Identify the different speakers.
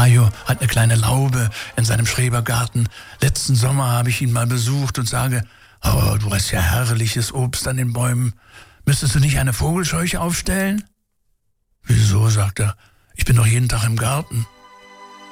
Speaker 1: Mario hat eine kleine Laube in seinem Schrebergarten. Letzten Sommer habe ich ihn mal besucht und sage, oh, du hast ja herrliches Obst an den Bäumen. Müsstest du nicht eine Vogelscheuche aufstellen? Wieso, sagt er, ich bin doch jeden Tag im Garten.